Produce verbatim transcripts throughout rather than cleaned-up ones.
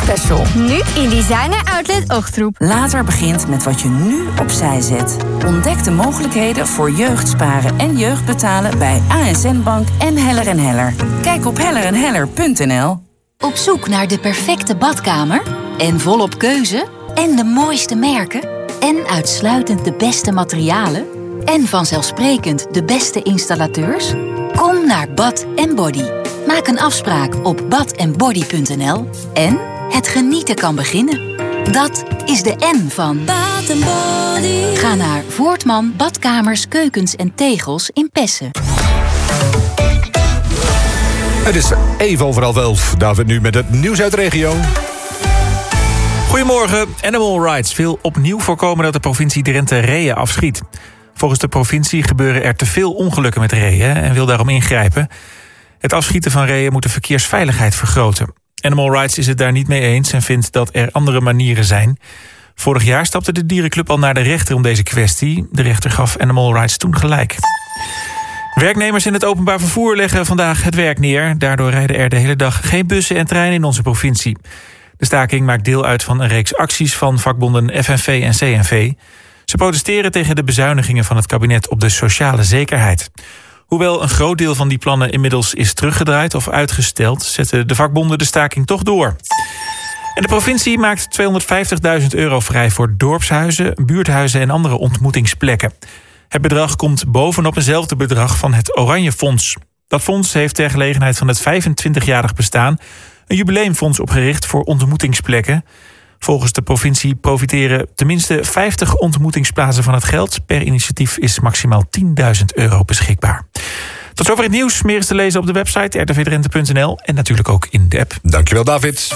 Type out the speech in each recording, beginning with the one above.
Special. Nu in Designer Outlet Ochtroep. Later begint met wat je nu opzij zet. Ontdek de mogelijkheden voor jeugdsparen en jeugdbetalen bij A S N Bank en Heller en Heller. Kijk op heller en heller punt n l. Op zoek naar de perfecte badkamer? En volop keuze? En de mooiste merken? En uitsluitend de beste materialen? En vanzelfsprekend de beste installateurs? Kom naar Bath en Body. Maak een afspraak op bath en body punt n l. En het genieten kan beginnen. Dat is de N van Bath and Body. Ga naar Voortman Badkamers, Keukens en Tegels in Pessen. Het is even over half elf. David nu met het nieuws uit de regio. Goedemorgen. Animal Rights wil opnieuw voorkomen dat de provincie Drenthe reeën afschiet. Volgens de provincie gebeuren er te veel ongelukken met reeën en wil daarom ingrijpen. Het afschieten van reeën moet de verkeersveiligheid vergroten. Animal Rights is het daar niet mee eens en vindt dat er andere manieren zijn. Vorig jaar stapte de dierenclub al naar de rechter om deze kwestie. De rechter gaf Animal Rights toen gelijk. Werknemers in het openbaar vervoer leggen vandaag het werk neer. Daardoor rijden er de hele dag geen bussen en treinen in onze provincie. De staking maakt deel uit van een reeks acties van vakbonden F N V en C N V. Ze protesteren tegen de bezuinigingen van het kabinet op de sociale zekerheid. Hoewel een groot deel van die plannen inmiddels is teruggedraaid of uitgesteld, zetten de vakbonden de staking toch door. En de provincie maakt tweehonderdvijftigduizend euro vrij voor dorpshuizen, buurthuizen en andere ontmoetingsplekken. Het bedrag komt bovenop eenzelfde bedrag van het Oranje Fonds. Dat fonds heeft ter gelegenheid van het vijfentwintigjarig bestaan een jubileumfonds opgericht voor ontmoetingsplekken. Volgens de provincie profiteren tenminste vijftig ontmoetingsplaatsen van het geld. Per initiatief is maximaal tienduizend euro beschikbaar. Tot zover het nieuws. Meer is te lezen op de website r t v drenthe punt n l en natuurlijk ook in de app. Dankjewel, David.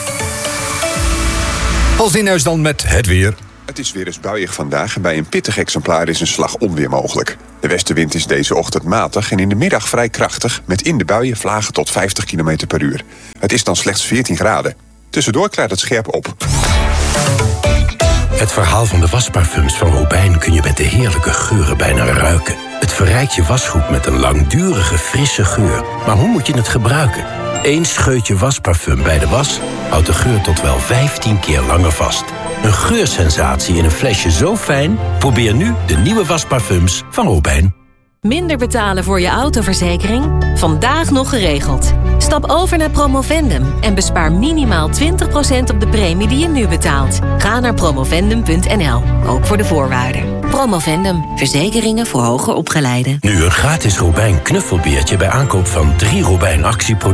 Als Dienhuis dan met het weer. Het is weer eens buiig vandaag en bij een pittig exemplaar is een slag onweer mogelijk. De westenwind is deze ochtend matig en in de middag vrij krachtig, met in de buien vlagen tot vijftig kilometer per uur. Het is dan slechts veertien graden. Tussendoor klaart het scherp op. Het verhaal van de wasparfums van Robijn kun je met de heerlijke geuren bijna ruiken. Het verrijkt je wasgoed met een langdurige, frisse geur. Maar hoe moet je het gebruiken? Eén scheutje wasparfum bij de was houdt de geur tot wel vijftien keer langer vast. Een geursensatie in een flesje zo fijn? Probeer nu de nieuwe wasparfums van Robijn. Minder betalen voor je autoverzekering? Vandaag nog geregeld. Stap over naar Promovendum en bespaar minimaal twintig procent op de premie die je nu betaalt. Ga naar promovendum punt n l, ook voor de voorwaarden. Promovendum, verzekeringen voor hoger opgeleiden. Nu een gratis Robijn knuffelbeertje bij aankoop van drie Robijn actieproducten.